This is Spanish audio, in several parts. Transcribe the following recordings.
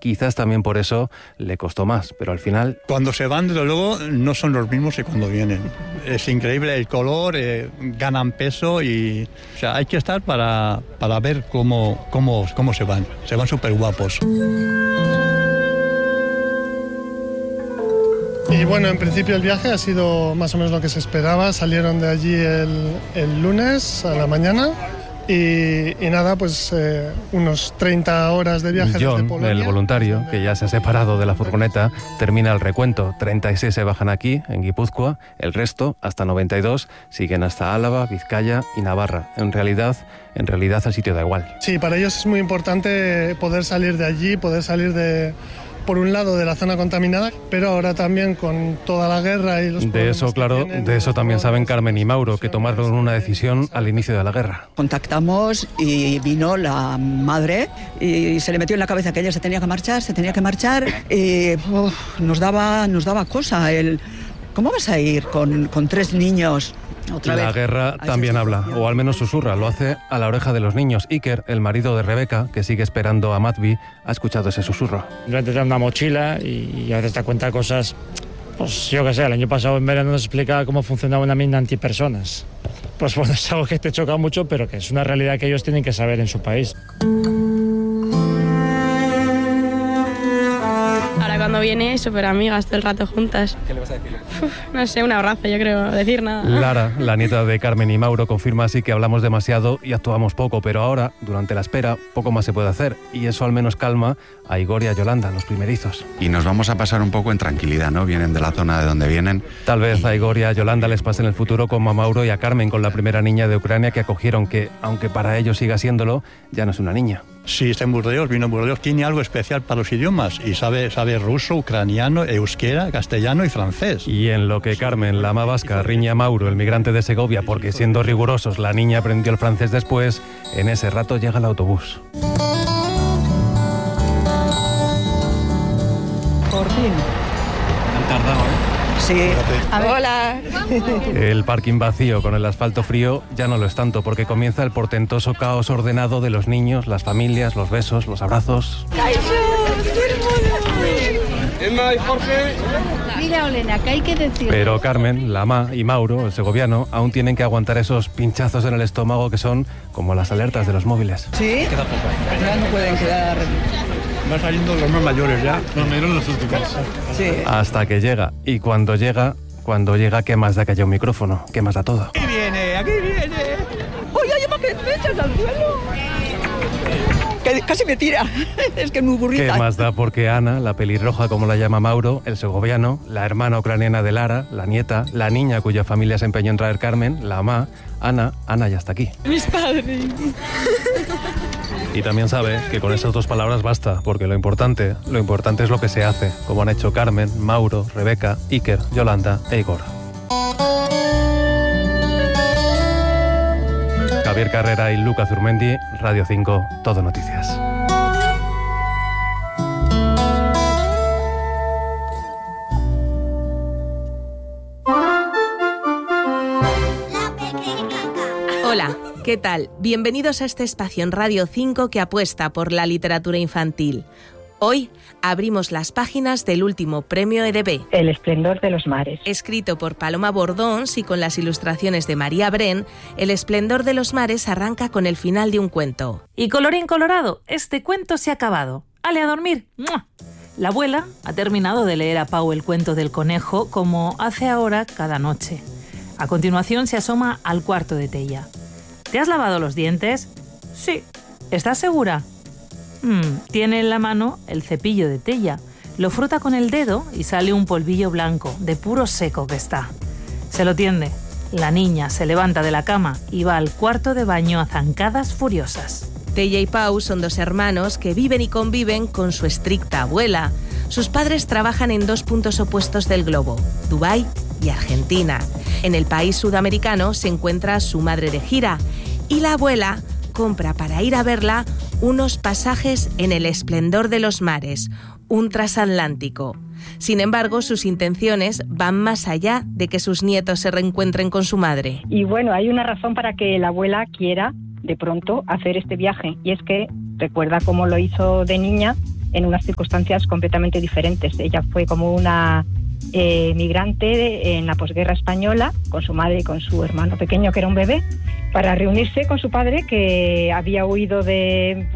Quizás también por eso le costó más, pero al final... Cuando se van, desde luego, no son los mismos que cuando vienen. Es increíble el color, ganan peso y... O sea, hay que estar para ver cómo se van. Se van súper guapos. Y bueno, en principio el viaje ha sido más o menos lo que se esperaba. Salieron de allí el lunes a la mañana y nada, pues unos 30 horas de viaje John, desde Polonia. El voluntario, que ya se ha separado de la furgoneta, termina el recuento. 36 se bajan aquí, en Guipúzcoa. El resto, hasta 92, siguen hasta Álava, Vizcaya y Navarra. En realidad el sitio da igual. Sí, para ellos es muy importante poder salir de allí, poder salir por un lado de la zona contaminada, pero ahora también con toda la guerra y los problemas de eso, claro, de eso también saben Carmen y Mauro, que tomaron una decisión al inicio de la guerra. Contactamos y vino la madre y se le metió en la cabeza que ella se tenía que marchar y nos daba cosa el ¿cómo vas a ir con 3 niños? La guerra también habla, o al menos susurra, lo hace a la oreja de los niños. Iker, el marido de Rebeca, que sigue esperando a Matvi, ha escuchado ese susurro. Yo antes era una mochila y a veces te cuenta cosas, pues yo qué sé, el año pasado en verano nos explicaba cómo funcionaba una mina antipersonas. Pues bueno, es algo que te choca mucho, pero que es una realidad que ellos tienen que saber en su país. Cuando viene, súper amigas, todo el rato juntas. ¿Qué le vas a decir? No sé, un abrazo, yo creo, decir nada. Lara, la nieta de Carmen y Mauro, confirma así que hablamos demasiado y actuamos poco, pero ahora, durante la espera, poco más se puede hacer, y eso al menos calma a Igor y a Yolanda, los primerizos. Y nos vamos a pasar un poco en tranquilidad, ¿no? Vienen de la zona de donde vienen. Tal vez a Igor y a Yolanda les pase en el futuro como a Mauro y a Carmen con la primera niña de Ucrania que acogieron, que, aunque para ellos siga siéndolo, ya no es una niña. Sí, está en Burdeos, vino en Burdeos, tiene algo especial para los idiomas y sabe ruso, ucraniano, euskera, castellano y francés. Y en lo que Carmen, la ama vasca, riña a Mauro, el migrante de Segovia, porque siendo rigurosos la niña aprendió el francés después, en ese rato llega el autobús. Por fin. Han tardado, ¿eh? Sí. Hola. El parking vacío con el asfalto frío ya no lo es tanto, porque comienza el portentoso caos ordenado de los niños, las familias, los besos, los abrazos. Mira, Olena, que hay que decir. Pero Carmen, la ama y Mauro, el segoviano, aún tienen que aguantar esos pinchazos en el estómago que son como las alertas de los móviles. ¿Sí? Queda poco. Ya no pueden quedar. Van saliendo los más mayores ya. Los mayores los últimos. Sí. Hasta que llega. Y cuando llega, ¿qué más da que haya un micrófono? ¿Qué más da todo? ¡Aquí viene! ¡Oye, que me echas al suelo! Que casi me tira. Es que es muy burrita. ¿Qué más da? Porque Ana, la pelirroja como la llama Mauro, el segoviano, la hermana ucraniana de Lara, la nieta, la niña cuya familia se empeñó en traer Carmen, la ama, Ana ya está aquí. Mis padres. Y también sabe que con esas 2 palabras basta, porque lo importante es lo que se hace, como han hecho Carmen, Mauro, Rebeca, Iker, Yolanda e Igor. Javier Carrera y Luca Zurmendi, Radio 5, Todo Noticias. Hola, ¿qué tal? Bienvenidos a este espacio en Radio 5 que apuesta por la literatura infantil. Hoy abrimos las páginas del último premio EDB. El esplendor de los mares. Escrito por Paloma Bordons y con las ilustraciones de María Bren, El esplendor de los mares arranca con el final de un cuento. Y colorín colorado, este cuento se ha acabado. ¡Ale a dormir! ¡Mua! La abuela ha terminado de leer a Pau el cuento del conejo como hace ahora cada noche. A continuación se asoma al cuarto de Tella. ¿Te has lavado los dientes? Sí. ¿Estás segura? Tiene en la mano el cepillo de Tella. Lo frota con el dedo y sale un polvillo blanco, de puro seco que está. Se lo tiende. La niña se levanta de la cama y va al cuarto de baño a zancadas furiosas. Tella y Pau son 2 hermanos que viven y conviven con su estricta abuela. Sus padres trabajan en 2 puntos opuestos del globo, Dubái y Argentina. En el país sudamericano se encuentra su madre de gira y la abuela compra para ir a verla unos pasajes en el esplendor de los mares, un transatlántico. Sin embargo, sus intenciones van más allá de que sus nietos se reencuentren con su madre. Y bueno, hay una razón para que la abuela quiera de pronto hacer este viaje, y es que recuerda cómo lo hizo de niña en unas circunstancias completamente diferentes. Ella fue como una migrante en la posguerra española, con su madre y con su hermano pequeño, que era un bebé, para reunirse con su padre, que había huido de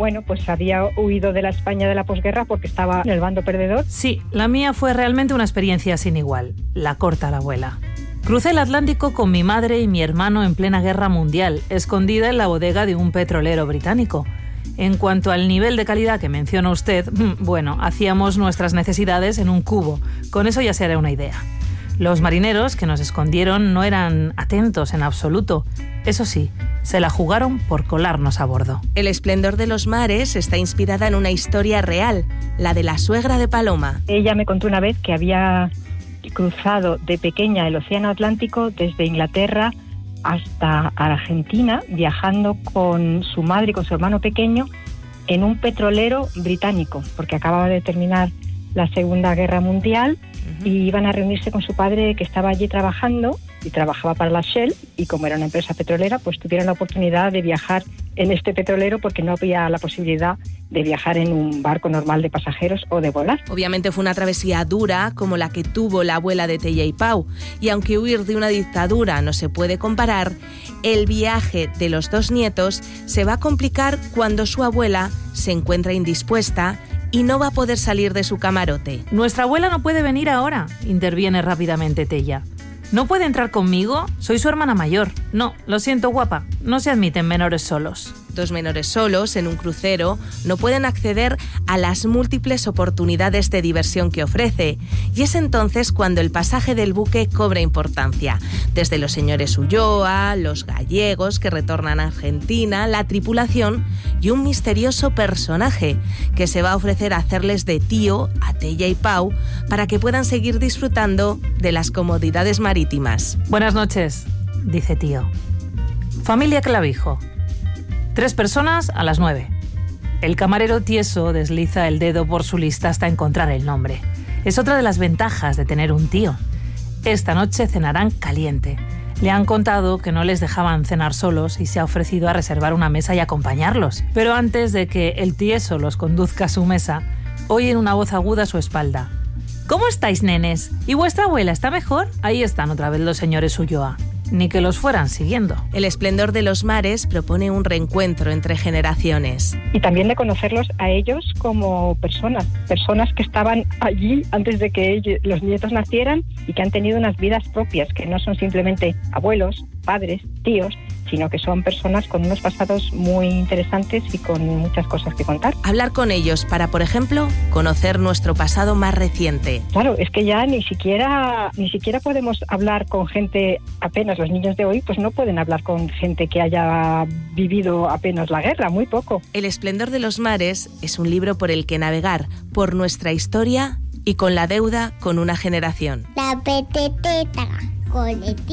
la España de la posguerra porque estaba en el bando perdedor. Sí, la mía fue realmente una experiencia sin igual. La corta la abuela. Crucé el Atlántico con mi madre y mi hermano en plena guerra mundial, escondida en la bodega de un petrolero británico. En cuanto al nivel de calidad que menciona usted, bueno, hacíamos nuestras necesidades en un cubo. Con eso ya se hará una idea. Los marineros que nos escondieron no eran atentos en absoluto. Eso sí, se la jugaron por colarnos a bordo. El esplendor de los mares está inspirada en una historia real, la de la suegra de Paloma. Ella me contó una vez que había cruzado de pequeña el Océano Atlántico desde Inglaterra hasta Argentina, viajando con su madre y con su hermano pequeño en un petrolero británico, porque acababa de terminar la Segunda Guerra Mundial y iban a reunirse con su padre, que estaba allí trabajando y trabajaba para la Shell, y como era una empresa petrolera, pues tuvieron la oportunidad de viajar en este petrolero porque no había la posibilidad de viajar en un barco normal de pasajeros o de volar. Obviamente fue una travesía dura como la que tuvo la abuela de Tella y Pau, y aunque huir de una dictadura no se puede comparar, el viaje de los dos nietos se va a complicar cuando su abuela se encuentra indispuesta y no va a poder salir de su camarote. Nuestra abuela no puede venir ahora, interviene rápidamente Tella. ¿No puede entrar conmigo? Soy su hermana mayor. No, lo siento, guapa, no se admiten menores solos. Dos menores solos en un crucero no pueden acceder a las múltiples oportunidades de diversión que ofrece, y es entonces cuando el pasaje del buque cobra importancia. Desde los señores Ulloa, los gallegos que retornan a Argentina, la tripulación y un misterioso personaje que se va a ofrecer a hacerles de tío a Tella y Pau para que puedan seguir disfrutando de las comodidades marítimas. Buenas noches, dice tío. Familia Clavijo. 3 personas a las 9. El camarero tieso desliza el dedo por su lista hasta encontrar el nombre. Es otra de las ventajas de tener un tío. Esta noche cenarán caliente. Le han contado que no les dejaban cenar solos y se ha ofrecido a reservar una mesa y acompañarlos. Pero antes de que el tieso los conduzca a su mesa, oyen una voz aguda a su espalda. ¿Cómo estáis, nenes? ¿Y vuestra abuela está mejor? Ahí están otra vez los señores Ulloa. Ni que los fueran siguiendo. El esplendor de los mares propone un reencuentro entre generaciones. Y también de conocerlos a ellos como personas que estaban allí antes de que los nietos nacieran y que han tenido unas vidas propias, que no son simplemente abuelos, padres, tíos, sino que son personas con unos pasados muy interesantes y con muchas cosas que contar. Hablar con ellos para, por ejemplo, conocer nuestro pasado más reciente. Claro, es que ya ni siquiera podemos hablar con gente, apenas los niños de hoy pues no pueden hablar con gente que haya vivido apenas la guerra, muy poco. El esplendor de los mares es un libro por el que navegar por nuestra historia y con la deuda con una generación. La peteteta,